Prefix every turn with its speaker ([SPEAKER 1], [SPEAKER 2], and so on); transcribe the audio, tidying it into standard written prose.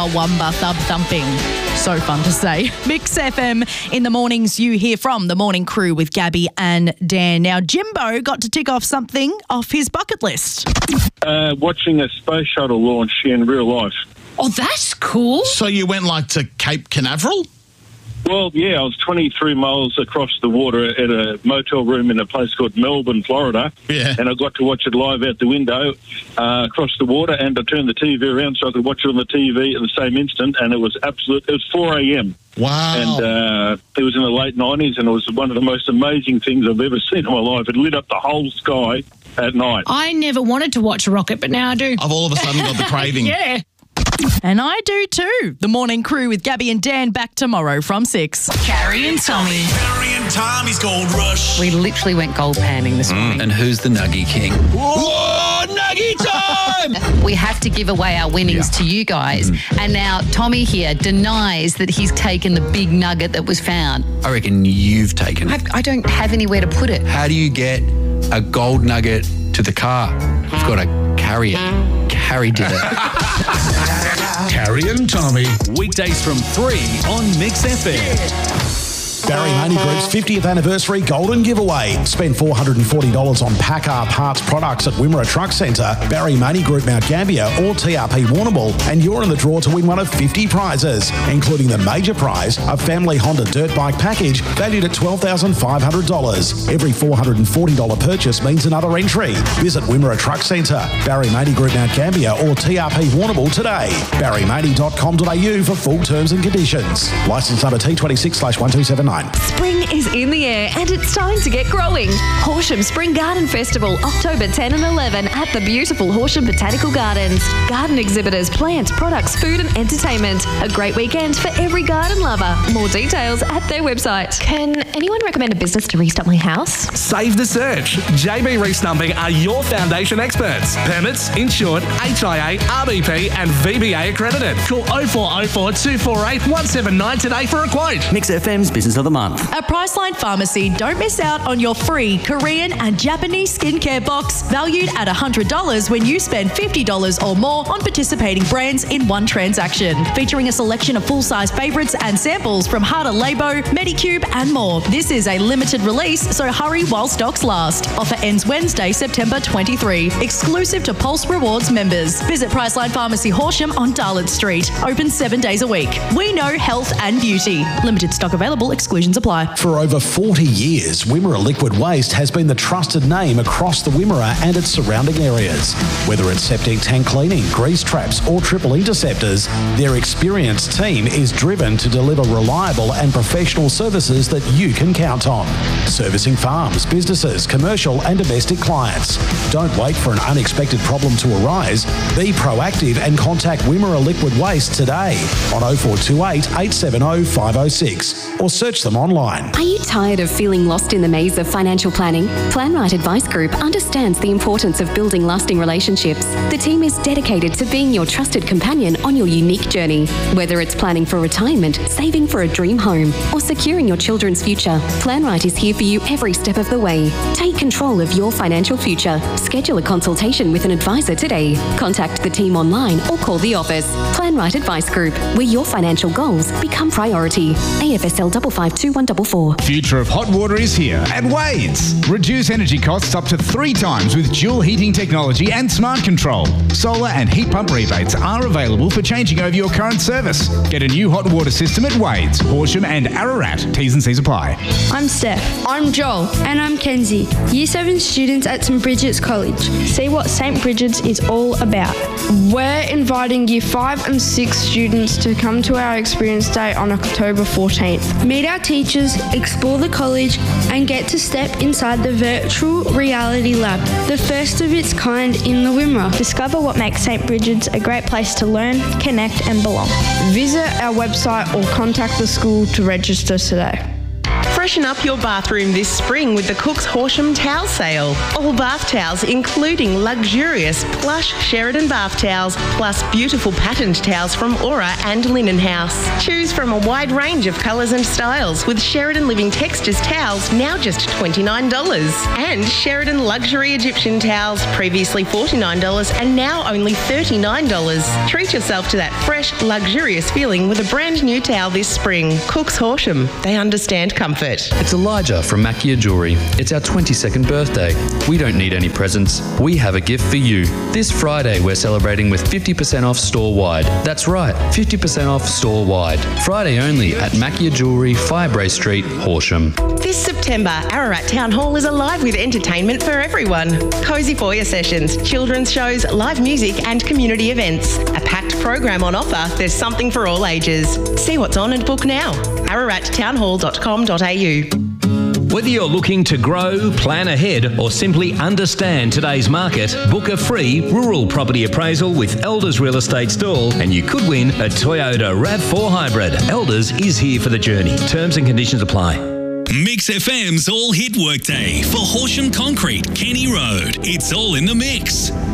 [SPEAKER 1] Wumba thub thumping. So fun to say. Mix FM in the mornings, you hear from the morning crew with Gabby and Dan. Now, Jimbo got to tick off something off his bucket list.
[SPEAKER 2] Watching a space shuttle launch in real life.
[SPEAKER 3] Oh, that's cool.
[SPEAKER 4] So you went to Cape Canaveral?
[SPEAKER 2] Well, yeah, I was 23 miles across the water at a motel room in a place called Melbourne, Florida.
[SPEAKER 4] Yeah.
[SPEAKER 2] And I got to watch it live out the window across the water, and I turned the TV around so I could watch it on the TV at the same instant, and it was 4 a.m.
[SPEAKER 4] Wow.
[SPEAKER 2] And it was in the late 90s, and it was one of the most amazing things I've ever seen in my life. It lit up the whole sky at night.
[SPEAKER 3] I never wanted to watch a rocket, but now I do.
[SPEAKER 4] I've all of a sudden got the craving.
[SPEAKER 3] Yeah.
[SPEAKER 1] And I do too. The morning crew with Gabby and Dan back tomorrow from 6.
[SPEAKER 3] Carrie and Tommy.
[SPEAKER 5] Carrie and Tommy's Gold Rush.
[SPEAKER 6] We literally went gold panning this morning.
[SPEAKER 7] And who's the Nuggie King?
[SPEAKER 4] Whoa, Nuggie time!
[SPEAKER 6] We have to give away our winnings to you guys. And now Tommy here denies that he's taken the big nugget that was found.
[SPEAKER 7] I reckon you've taken it.
[SPEAKER 6] I don't have anywhere to put it.
[SPEAKER 7] How do you get a gold nugget to the car? You've got to carry it. Carrie did it.
[SPEAKER 5] Carrie and Tommy.
[SPEAKER 8] Weekdays from 3 on Mix FM.
[SPEAKER 9] Barry Money Group's 50th anniversary golden giveaway. Spend $440 on PACCAR parts products at Wimmera Truck Centre, Barry Money Group Mount Gambier or TRP Warrnambool, and you're in the draw to win one of 50 prizes, including the major prize, a family Honda dirt bike package valued at $12,500. Every $440 purchase means another entry. Visit Wimmera Truck Centre, Barry Money Group Mount Gambier or TRP Warrnambool today. barrymoney.com.au for full terms and conditions. Licence number T26/1279.
[SPEAKER 10] Spring is in the air and it's time to get growing. Horsham Spring Garden Festival, October 10 and 11 at the beautiful Horsham Botanical Gardens. Garden exhibitors, plants, products, food and entertainment. A great weekend for every garden lover. More details at their website. Can anyone recommend a business to restock my house?
[SPEAKER 11] Save the search. JB Reef Stumping are your foundation experts. Permits, insured, HIA, RBP and VBA accredited. Call 0404 248 179 today for a quote.
[SPEAKER 12] Mix FM's Business of the Month.
[SPEAKER 1] At Priceline Pharmacy, don't miss out on your free Korean and Japanese skincare box valued at $100 when you spend $50 or more on participating brands in one transaction. Featuring a selection of full-size favourites and samples from Harder Labo, Medicube and more. This is a limited release, so hurry while stocks last. Offer ends Wednesday, September 23. Exclusive to Pulse Rewards members. Visit Priceline Pharmacy Horsham on Darlot Street. Open 7 days a week. We know health and beauty. Limited stock available. Exclusions apply.
[SPEAKER 9] For over 40 years, Wimmera Liquid Waste has been the trusted name across the Wimmera and its surrounding areas. Whether it's septic tank cleaning, grease traps or triple interceptors, their experienced team is driven to deliver reliable and professional services that you can count on. Servicing farms, businesses, commercial and domestic clients. Don't wait for an unexpected problem to arise. Be proactive and contact Wimmera Liquid Waste today on 0428 870 506 or search them online.
[SPEAKER 13] Are you tired of feeling lost in the maze of financial planning? PlanRight Advice Group understands the importance of building lasting relationships. The team is dedicated to being your trusted companion on your unique journey. Whether it's planning for retirement, saving for a dream home, or securing your children's future, PlanRight is here for you every step of the way. Take control of your financial future. Schedule a consultation with an advisor today. Contact the team online or call the office. PlanRight Advice Group, where your financial goals become priority. AFSL 552144.
[SPEAKER 14] Future of hot water is here at Wade's. Reduce energy costs up to 3 times with dual heating technology and smart control. Solar and heat pump rebates are available for changing over your current service. Get a new hot water system at Wade's, Horsham and Ararat. T's and C's apply.
[SPEAKER 15] I'm Steph. I'm Joel. And I'm Kenzie, Year 7 students at St Bridget's College. See what St Bridget's is all about. We're inviting Year 5 and 6 students to come to our Experience Day on October 14th. Meet our teachers, explore the college and get to step inside the virtual reality lab, the first of its kind in the Wimmera.
[SPEAKER 16] Discover what makes St Bridget's a great place to learn, connect and belong.
[SPEAKER 15] Visit our website or contact the school to register today.
[SPEAKER 12] Freshen up your bathroom this spring with the Cook's Horsham Towel Sale. All bath towels, including luxurious plush Sheridan bath towels, plus beautiful patterned towels from Aura and Linen House. Choose from a wide range of colours and styles with Sheridan Living Textures towels now just $29. And Sheridan Luxury Egyptian towels, previously $49 and now only $39. Treat yourself to that fresh, luxurious feeling with a brand new towel this spring. Cook's Horsham. They understand comfort.
[SPEAKER 17] It's Elijah from Macchia Jewellery. It's our 22nd birthday. We don't need any presents. We have a gift for you. This Friday, we're celebrating with 50% off store-wide. That's right, 50% off store-wide. Friday only at Macchia Jewellery, Firebrae Street, Horsham.
[SPEAKER 12] This September, Ararat Town Hall is alive with entertainment for everyone. Cosy foyer sessions, children's shows, live music and community events. A packed program on offer. There's something for all ages. See what's on and book now. ararattownhall.com.au.
[SPEAKER 8] Whether you're looking to grow, plan ahead, or simply understand today's market, book a free rural property appraisal with Elders Real Estate Stall and you could win a Toyota RAV4 Hybrid. Elders is here for the journey. Terms and conditions apply.
[SPEAKER 18] Mix FM's All Hit Workday for Horsham Concrete, Kenny Road. It's all in the mix.